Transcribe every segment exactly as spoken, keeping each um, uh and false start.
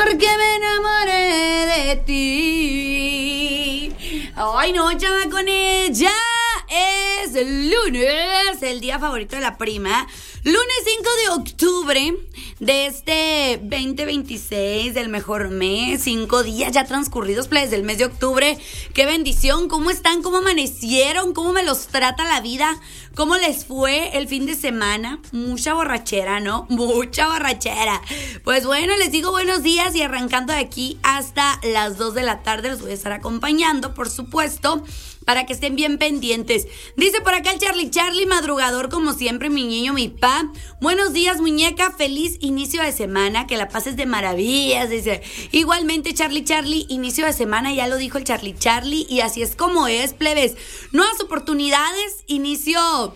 porque me enamoré de ti. Ay, no, chava, con ella. Es lunes, el día favorito de la prima. Lunes cinco de octubre de este veinte veintiséis, del mejor mes. Cinco días ya transcurridos, plebes, del mes de octubre. Qué bendición, ¿cómo están? ¿Cómo amanecieron? ¿Cómo me los trata la vida? ¿Cómo les fue el fin de semana? Mucha borrachera, ¿no? Mucha borrachera. Pues bueno, les digo buenos días y arrancando de aquí hasta las dos de la tarde los voy a estar acompañando, por supuesto, para que estén bien pendientes. Dice por acá el Charlie Charlie, madrugador como siempre, mi niño, mi pa. Buenos días, muñeca, feliz inicio de semana, que la pases de maravillas, dice. Igualmente, Charlie Charlie, inicio de semana, ya lo dijo el Charlie Charlie, y así es como es, plebes. Nuevas oportunidades, inicio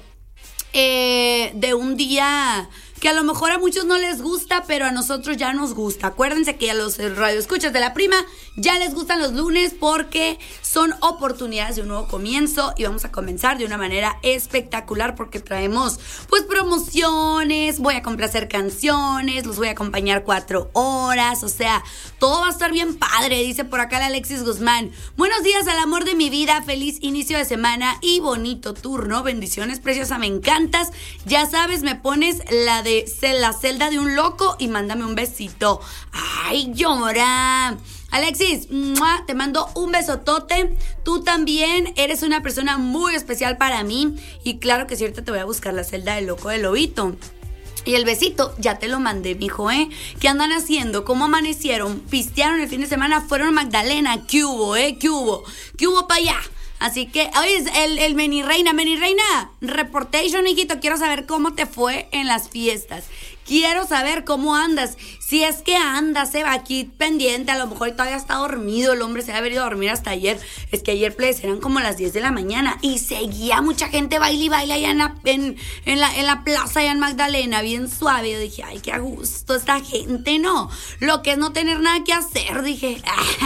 eh, de un día que a lo mejor a muchos no les gusta, pero a nosotros ya nos gusta. Acuérdense que a los radioescuchas de la prima ya les gustan los lunes porque son oportunidades de un nuevo comienzo y vamos a comenzar de una manera espectacular porque traemos pues promociones, voy a complacer canciones, los voy a acompañar cuatro horas, o sea, todo va a estar bien padre, dice por acá la Alexis Guzmán. Buenos días al amor de mi vida, feliz inicio de semana y bonito turno, bendiciones, preciosa, me encantas, ya sabes, me pones la de la celda de un loco y mándame un besito. Ay, llora. Alexis, ¡mua! Te mando un besotote. Tú también eres una persona muy especial para mí. Y claro que sí, ahorita te voy a buscar la celda del loco del lobito. Y el besito, ya te lo mandé, mijo, ¿eh? ¿Qué andan haciendo? ¿Cómo amanecieron? ¿Pistearon el fin de semana? ¿Fueron a Magdalena? ¿Qué hubo, eh? ¿Qué hubo? ¿Qué hubo para allá? Así que, oye, el, el Meni Reina, Meni Reina, reportation, hijito, quiero saber cómo te fue en las fiestas. Quiero saber cómo andas. Si es que andas, se va aquí pendiente. A lo mejor todavía está dormido. El hombre se ha haber ido a dormir hasta ayer. Es que ayer, plebes, eran como las diez de la mañana. Y seguía mucha gente baile y baile allá en la, en, en, la, en la plaza, allá en Magdalena. Bien suave. Yo dije, ay, qué a gusto esta gente, ¿no? Lo que es no tener nada que hacer, dije.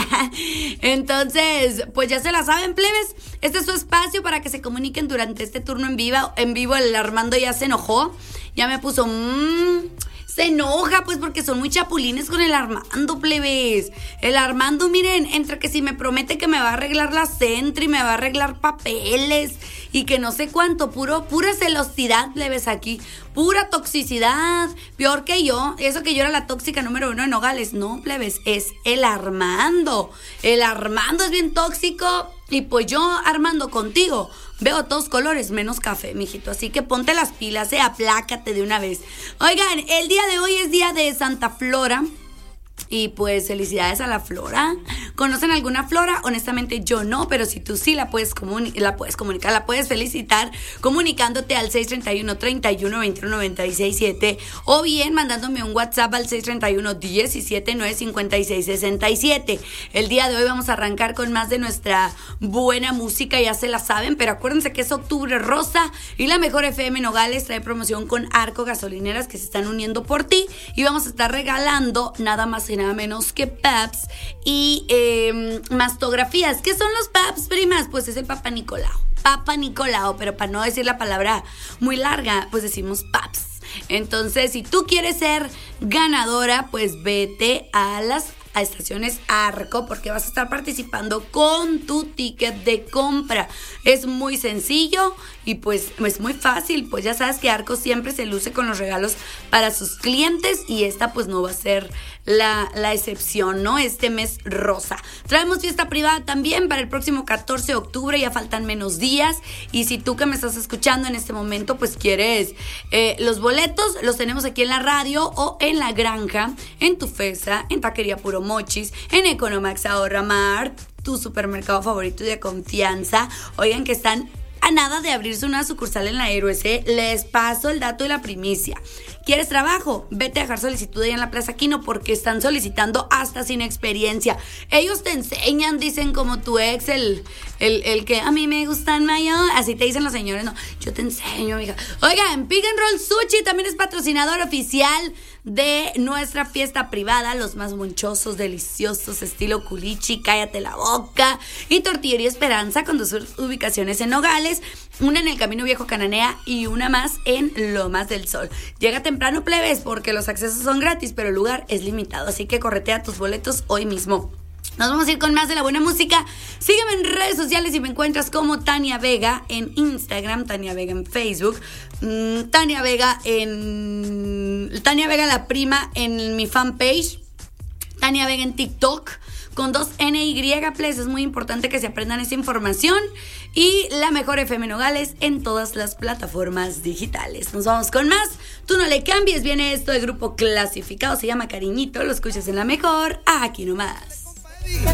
Entonces, pues ya se la saben, plebes. Este es su espacio para que se comuniquen durante este turno en vivo. En vivo, el Armando ya se enojó. Ya me puso, mmm, se enoja pues porque son muy chapulines con el Armando, plebes. El Armando, miren, entre que si me promete que me va a arreglar la Sentry, me va a arreglar papeles y que no sé cuánto, puro, pura celosidad, plebes, aquí. Pura toxicidad, peor que yo. Eso que yo era la tóxica número uno de Nogales. No, plebes, es el Armando. El Armando es bien tóxico. Y pues yo, Armando, contigo veo todos colores menos café, mijito. Así que ponte las pilas, eh, aplácate de una vez. Oigan, el día de hoy es día de Santa Flora. Y pues felicidades a la Flora. ¿Conocen alguna Flora? Honestamente yo no, pero si tú sí la puedes, comuni- la puedes comunicar, la puedes felicitar comunicándote al seis treinta y uno, treinta y uno, veintiuno, noventa y seis, siete o bien mandándome un WhatsApp al seis treinta y uno, diecisiete, nueve cincuenta y seis, sesenta y siete. El día de hoy vamos a arrancar con más de nuestra buena música, ya se la saben, pero acuérdense que es octubre rosa y la mejor F M Nogales trae promoción con Arco Gasolineras que se están uniendo por ti y vamos a estar regalando nada más y nada menos que paps y eh, mastografías. ¿Qué son los paps, primas? Pues es el Papa Nicolau. Papa Nicolau, pero para no decir la palabra muy larga, pues decimos paps. Entonces, si tú quieres ser ganadora, pues vete a las a estaciones Arco porque vas a estar participando con tu ticket de compra. Es muy sencillo y pues es muy fácil, pues ya sabes que Arco siempre se luce con los regalos para sus clientes y esta pues no va a ser la, la excepción, ¿no? Este mes rosa. Traemos fiesta privada también para el próximo catorce de octubre, ya faltan menos días y si tú que me estás escuchando en este momento pues quieres eh, los boletos, los tenemos aquí en la radio o en la granja, en Tufesa, en Taquería Puro Mochis, en Economax Ahorra Mart, tu supermercado favorito y de confianza. Oigan que están a nada de abrirse una sucursal en la Héroes, ¿eh? Les paso el dato y la primicia. ¿Quieres trabajo? Vete a dejar solicitud ahí en la Plaza Quino porque están solicitando hasta sin experiencia. Ellos te enseñan, dicen como tu ex, el, el, el que a mí me gustan mayor. Así te dicen los señores, no, yo te enseño, mija. Oigan, Pig and Roll Sushi también es patrocinador oficial de nuestra fiesta privada. Los más monchosos, deliciosos, estilo culichi, cállate la boca. Y Tortillería Esperanza con dos ubicaciones en Nogales plebes, una en el Camino Viejo Cananea y una más en Lomas del Sol. Llega temprano, plebes, porque los accesos son gratis, pero el lugar es limitado, así que corretea tus boletos hoy mismo. Nos vamos a ir con más de la buena música. Sígueme en redes sociales y me encuentras como Tania Vega en Instagram, Tania Vega en Facebook, mmm, Tania Vega en... Tania Vega la prima en mi fanpage, Tania Vega en TikTok, con dos N Y, please. Es muy importante que se aprendan esa información. Y la mejor F M Nogales en todas las plataformas digitales. Nos vamos con más. Tú no le cambies. Viene esto de Grupo Clasificado. Se llama Cariñito. Lo escuchas en la mejor. Aquí nomás.